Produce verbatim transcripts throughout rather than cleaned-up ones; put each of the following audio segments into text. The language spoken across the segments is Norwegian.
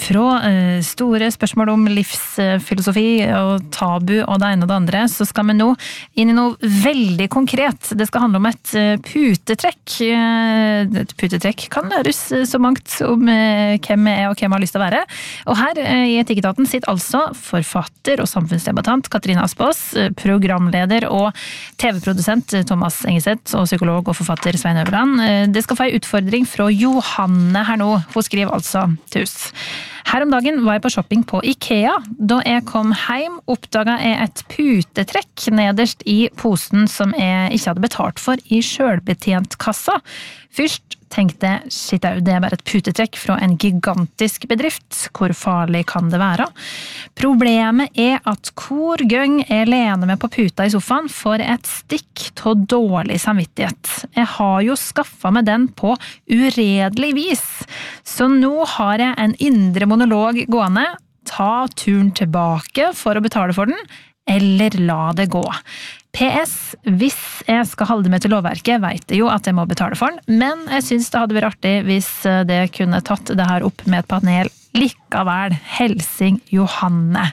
fra uh, store spørsmål om livsfilosofi og tabu og det ene og det andre, så skal vi nå inn i noe veldig konkret. Det skal handle om et uh, putetrekk. Uh, et putetrekk kan læres uh, så mangt om uh, hvem er og hvem har lyst til å være. Og her uh, i Etikketaten sitter altså forfatter og samfunnsdebattant Katrine Aspaas, uh, programleder og T V-produsent Thomas Engeseth og psykolog og forfatter Svein Øverland. Uh, det skal få en utfordring fra Johanne her nå. Hun skriver altså til oss. Her om dagen var jeg på shopping på IKEA. Da jeg kom hjem, oppdaget jeg et putetrekk nederst i posen som jeg ikke hadde betalt for i selvbetjentkassa. Først tenkte jeg, shit, det er bare et putetrekk fra en gigantisk bedrift. Hvor farlig kan det være? Problemet er at hvor gang jeg lener meg på puta i sofaen får et stikk til dårlig samvittighet. Jeg har jo skaffet meg den på uredelig vis. Så nå har jeg en indre monolog gående. Ta turen tilbake for å betale for den, eller la det gå. P S, hvis jeg skal holde meg til lovverket, vet jeg jo at jeg må betale for den, men jeg synes det hadde vært artig hvis det kunne tatt det her opp med et panel likevel. Helsing Johanne.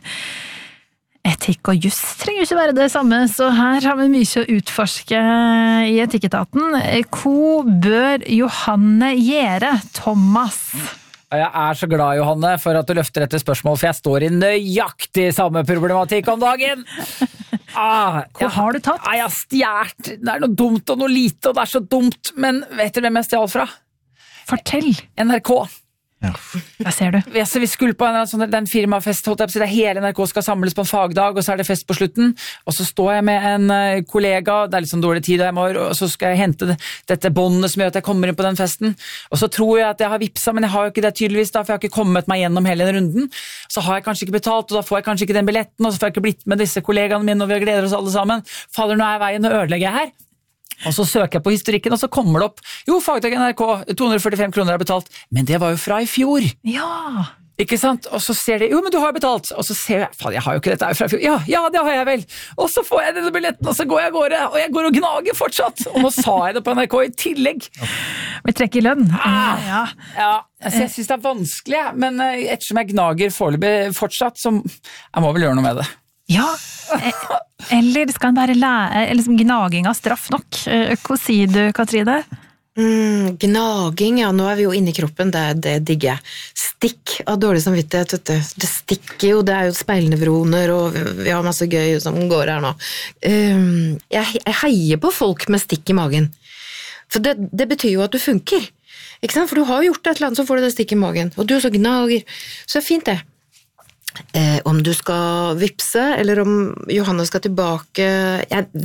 Etikk og juss trenger jo ikke være det samme, så her har vi mye å utforske i Etikketaten. Hva bør Johanne gjøre, Thomas? Jeg er så glad, Johanne, for at du løfter dette spørsmål, for jeg står i nøyaktig samme problematikk om dagen. Ah, Hva jeg, har du tatt? Jeg har stjert. Det er noe dumt og noe lite, og det er så dumt. Men vet du hvem jeg stjal fra? Fortell. N R K. Ja. Hva ser du? Vi, altså, vi skulle på en, sånn, den firmafest, holdt jeg på å si, der hele N R K skal samles på en fagdag, og så er det fest på slutten, og så står jeg med en uh, kollega, det er litt sånn dårlig tid, og, og så skal jeg hente det, dette båndet som gjør at jeg kommer inn på den festen, og så tror jeg at jeg har vipsa, men jeg har jo ikke det tydeligvis da, for jeg har ikke kommet meg gjennom hele den runden, så har jeg kanskje ikke betalt, og da får jeg kanskje ikke den billetten, og så får jeg ikke blitt med disse kollegaene mine, og vi gleder oss alle sammen. Faller nå er veien, og ødelegger jeg her. Og så søker jeg på historikken, og så kommer det opp, jo, fagdag N R K, to hundre og førtifem kroner er betalt, men det var jo fra i fjor. Ja. Ikke sant? Og så ser de, jo, men du har betalt. Og så ser jeg, faen, jeg har jo ikke dette her fra i fjor. Ja, ja, det har jeg vel. Og så får jeg denne billetten, og så går jeg av gårde, og jeg går og gnager fortsatt. Og nå sa jeg det på N R K i tillegg. Vi trekker lønn. Ah, ja. Ja, altså, jeg synes det er vanskelig, men ettersom jeg gnager foreløpig fortsatt, så jeg må vel gjøre noe med det. Ja, eller skal en bare lære, eller liksom gnaging av straff nok? Hva sier du, Katrine? Mm, gnaging, ja, nå er vi jo inne i kroppen, det, det digger jeg. Stikk av dårlig samvittighet, vet du. Det stikker jo, det er jo speilnevroner, og vi har masse gøy som går her nå. Um, jeg, jeg heier på folk med stikk i magen, for det, det betyr jo at du funker. Ikke sant? For du har gjort et eller annet, så får du det stikk i magen, og du så gnager. Så det er fint det. Eh, om du skal vipse, eller om Johanne skal tilbake, jeg,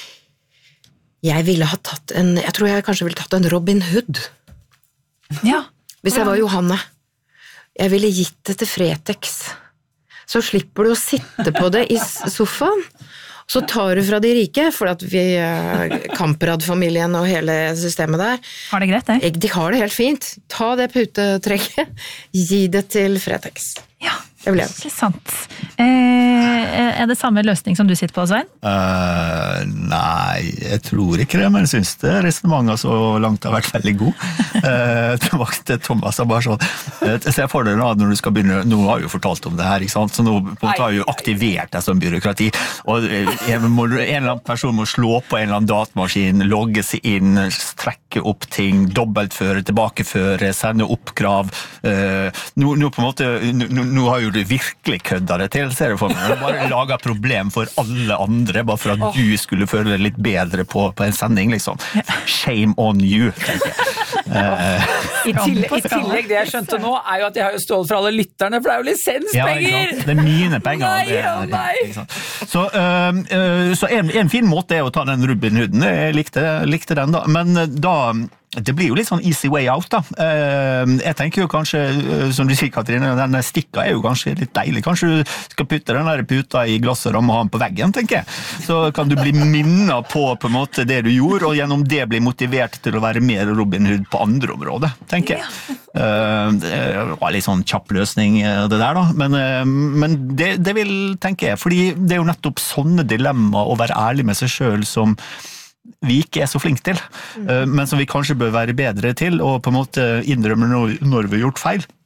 jeg ville ha tatt en, jeg tror jeg kanskje ville tatt en Robin Hood. Ja. Hvis jeg var Johanne. Jeg ville gitt det til Fretex. Så slipper du å sitte på det i sofaen, så tar du fra de rike, for at vi, Kamprad-familien og hele systemet der, har det greit, det? De har det helt fint. Ta det putetrekket, gi det til Fretex. Ja, det vil jeg. Ikke sant. Eh, er det samme løsning som du sitter på, Svein? Uh, nei, jeg tror ikke det, men jeg synes det resonemanget så langt har vært veldig god. Uh, tilbake til Thomas er bare sånn, uh, se for deg nå når du skal begynne, nå har jeg jo fortalt om det her, ikke sant? Så nå har jeg jo aktivert det som byråkrati, og en, må, en eller annen person må slå på en eller annen datamaskin, logge seg inn, trekke opp ting, dobbeltføre, tilbakeføre, sende oppkrav. Uh, nå, nå på en måte, nå, nå har jo du virkelig kødda det til, ser du for meg. Du bare laget problem for alle andre, bare for at oh. du skulle føle deg litt bedre på, på en sending, liksom. Shame on you, tenker jeg. Uh, I, tillegg, I tillegg, det jeg skjønte nå, er jo at jeg har jo stålet fra alle lytterne, for det er jo lisenspenger! Ja, det er mine penger. Nei, det er, oh, nei. Ikke sant? Så, uh, uh, så en, en fin måte er å ta den Robin Hooden, jeg likte, likte den da, men da det blir jo litt sånn easy way out da. Jeg tenker jo kanskje, som du sier Katrine, den stikka er jo kanskje litt deilig. Kanskje du skal putte den der puta i glasset og ha den på veggen, tenker jeg. Så kan du bli minnet på på en måte det du gjorde, og gjennom det bli motivert til å være mer Robin Hood på andre områder, tenker jeg. Det var litt sånn kjapp løsning det der da, men, men det, det vil, tenker jeg, fordi det er jo nettopp sånne dilemma å være ærlig med seg selv som vi ikke er så flink til, mm. men som vi kanskje bør være bedre til, og på en måte innrømme når vi har gjort feil.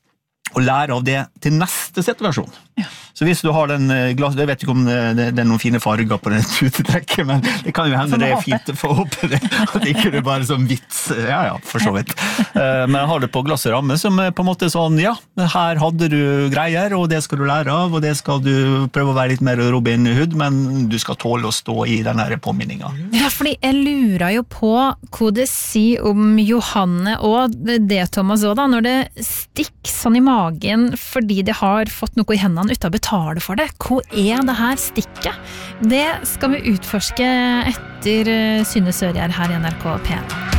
og lære av det til neste situasjon. Ja. Så hvis du har den glass, jeg vet ikke om det, det er noen fine farger på den putetrekket, men det kan jo hende det er fint for å håpe det, at det ikke er bare sånn vits, ja ja, for så vidt. Men jeg har det på glass og ramme som er på en måte sånn, ja, her hadde du greier, og det skal du lære av, og det skal du prøve å være litt mer Robin Hood, men du skal tåle å stå i den her påminningen. Ja, fordi jeg lurer jo på hva det sier om Johanne og det Thomas også da, når det stikker sånn i magen fordi det har fått noe i hendene uten å betale for det. Hva er det her stikket? Det skal vi utforske etter Synne Sørgjerd her i N R K P en.